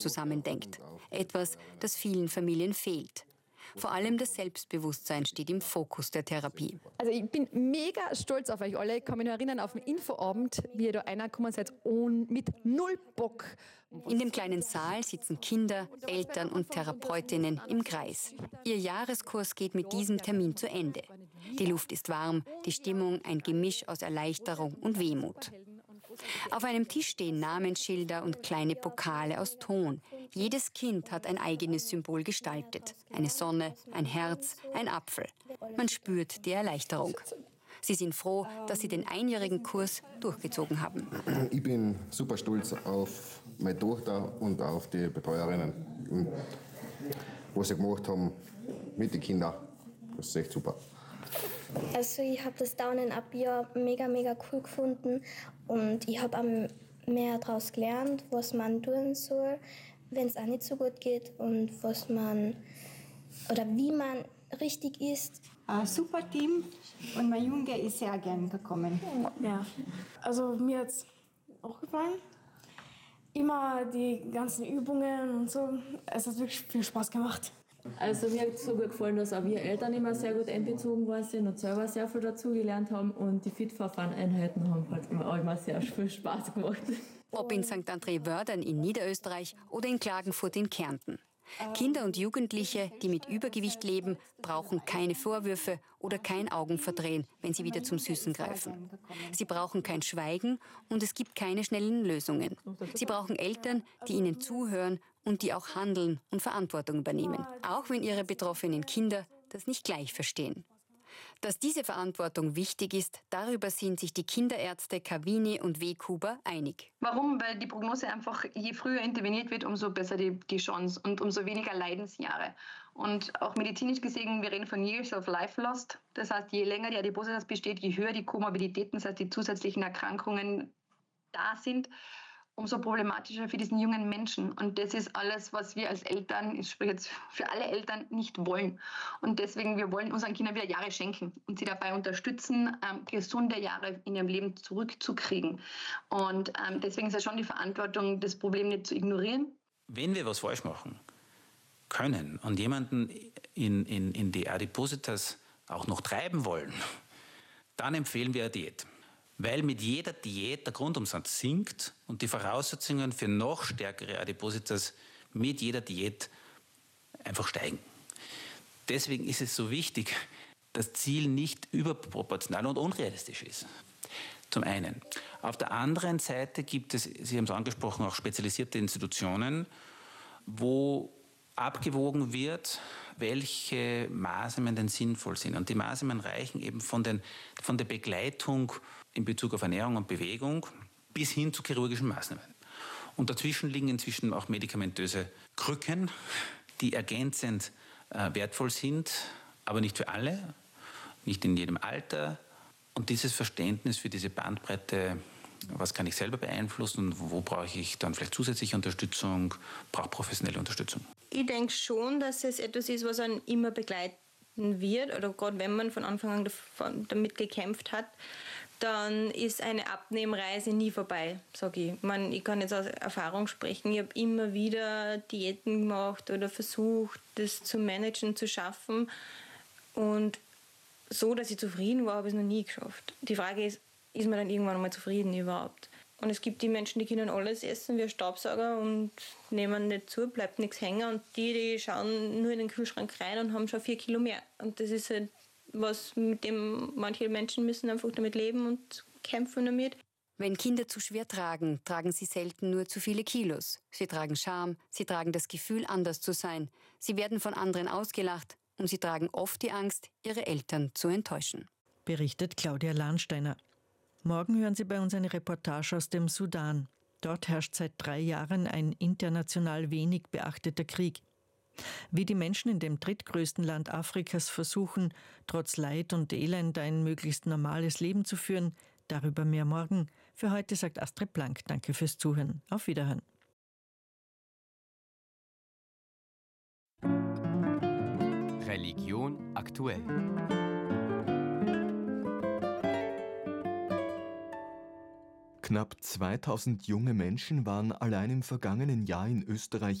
zusammendenkt. Etwas, das vielen Familien fehlt. Vor allem das Selbstbewusstsein steht im Fokus der Therapie. Also ich bin mega stolz auf euch alle. Ich kann mich noch erinnern auf den Infoabend, wie ihr da reingekommen seid und mit null Bock. In dem kleinen Saal sitzen Kinder, Eltern und Therapeutinnen im Kreis. Ihr Jahreskurs geht mit diesem Termin zu Ende. Die Luft ist warm, die Stimmung ein Gemisch aus Erleichterung und Wehmut. Auf einem Tisch stehen Namensschilder und kleine Pokale aus Ton. Jedes Kind hat ein eigenes Symbol gestaltet. Eine Sonne, ein Herz, ein Apfel. Man spürt die Erleichterung. Sie sind froh, dass sie den einjährigen Kurs durchgezogen haben. Ich bin super stolz auf meine Tochter und auf die Betreuerinnen, was sie gemacht haben mit den Kindern. Das ist echt super. Also ich habe das Down-and-Up ja mega cool gefunden und ich habe auch mehr daraus gelernt, was man tun soll, wenn es auch nicht so gut geht und was man oder wie man richtig ist. Ein super Team und mein Junge ist sehr gern gekommen. Ja, also mir hat es auch gefallen. Immer die ganzen Übungen und so. Es hat wirklich viel Spaß gemacht. Also mir hat es so gut gefallen, dass auch wir Eltern immer sehr gut einbezogen worden sind und selber sehr viel dazugelernt haben. Und die Fit-for-Fun-Einheiten haben halt immer sehr viel Spaß gemacht. Ob in St. André-Wördern in Niederösterreich oder in Klagenfurt in Kärnten. Kinder und Jugendliche, die mit Übergewicht leben, brauchen keine Vorwürfe oder kein Augenverdrehen, wenn sie wieder zum Süßen greifen. Sie brauchen kein Schweigen und es gibt keine schnellen Lösungen. Sie brauchen Eltern, die ihnen zuhören und die auch handeln und Verantwortung übernehmen, auch wenn ihre betroffenen Kinder das nicht gleich verstehen. Dass diese Verantwortung wichtig ist, darüber sind sich die Kinderärzte Cavini und Weghuber einig. Warum? Weil die Prognose einfach, je früher interveniert wird, umso besser die Chance und umso weniger Leidensjahre. Und auch medizinisch gesehen, wir reden von Years of Life Lost. Das heißt, je länger die Adipositas besteht, je höher die Komorbiditäten, das heißt die zusätzlichen Erkrankungen da sind, umso problematischer für diesen jungen Menschen. Und das ist alles, was wir als Eltern, ich spreche jetzt für alle Eltern, nicht wollen. Und deswegen, wir wollen unseren Kindern wieder Jahre schenken und sie dabei unterstützen, gesunde Jahre in ihrem Leben zurückzukriegen. Und deswegen ist es schon die Verantwortung, das Problem nicht zu ignorieren. Wenn wir was falsch machen können und jemanden in die Adipositas auch noch treiben wollen, dann empfehlen wir eine Diät. Weil mit jeder Diät der Grundumsatz sinkt und die Voraussetzungen für noch stärkere Adipositas mit jeder Diät einfach steigen. Deswegen ist es so wichtig, dass das Ziel nicht überproportional und unrealistisch ist. Zum einen. Auf der anderen Seite gibt es, Sie haben es angesprochen, auch spezialisierte Institutionen, wo abgewogen wird, welche Maßnahmen denn sinnvoll sind. Und die Maßnahmen reichen eben von der Begleitung in Bezug auf Ernährung und Bewegung bis hin zu chirurgischen Maßnahmen. Und dazwischen liegen inzwischen auch medikamentöse Krücken, die ergänzend wertvoll sind, aber nicht für alle, nicht in jedem Alter. Und dieses Verständnis für diese Bandbreite, was kann ich selber beeinflussen und wo brauche ich dann vielleicht zusätzliche Unterstützung, brauche professionelle Unterstützung. Ich denke schon, dass es etwas ist, was einen immer begleiten wird, oder gerade wenn man von Anfang an damit gekämpft hat, dann ist eine Abnehmreise nie vorbei, sage ich. Ich kann jetzt aus Erfahrung sprechen, ich habe immer wieder Diäten gemacht oder versucht, das zu managen, zu schaffen, und so, dass ich zufrieden war, habe ich es noch nie geschafft. Die Frage ist man dann irgendwann mal zufrieden überhaupt? Und es gibt die Menschen, die können alles essen wie ein Staubsauger und nehmen nicht zu, bleibt nichts hängen. Und die schauen nur in den Kühlschrank rein und haben schon 4 Kilo mehr. Und das ist halt was, mit dem manche Menschen müssen einfach damit leben und kämpfen damit. Wenn Kinder zu schwer tragen, tragen sie selten nur zu viele Kilos. Sie tragen Scham, sie tragen das Gefühl, anders zu sein. Sie werden von anderen ausgelacht und sie tragen oft die Angst, ihre Eltern zu enttäuschen. Berichtet Claudia Lahnsteiner. Morgen hören Sie bei uns eine Reportage aus dem Sudan. Dort herrscht seit 3 Jahren ein international wenig beachteter Krieg. Wie die Menschen in dem drittgrößten Land Afrikas versuchen, trotz Leid und Elend ein möglichst normales Leben zu führen, darüber mehr morgen. Für heute sagt Astrid Blank Danke fürs Zuhören. Auf Wiederhören. Religion aktuell. Knapp 2000 junge Menschen waren allein im vergangenen Jahr in Österreich